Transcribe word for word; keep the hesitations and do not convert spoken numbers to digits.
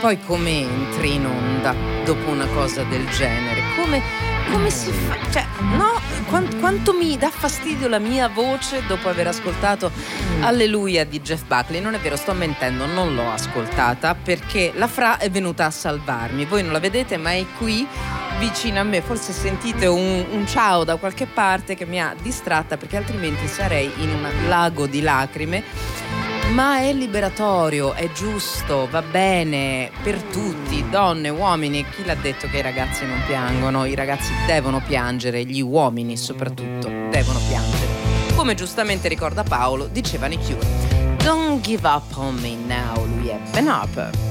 poi come entri in onda dopo una cosa del genere? Come, come si fa? Cioè, no? Quanto, quanto mi dà fastidio la mia voce dopo aver ascoltato Alleluia di Jeff Buckley. Non è vero, sto mentendo, non l'ho ascoltata perché la Fra è venuta a salvarmi. Voi non la vedete, ma è qui vicino a me. Forse sentite un, un ciao da qualche parte che mi ha distratta, perché altrimenti sarei in un lago di lacrime. Ma è liberatorio, è giusto, va bene per tutti, donne, uomini. Chi l'ha detto che i ragazzi non piangono? I ragazzi devono piangere, gli uomini soprattutto devono piangere. Come giustamente ricorda Paolo, dicevano i Cure. Don't give up on me now, lui è Ben Harper.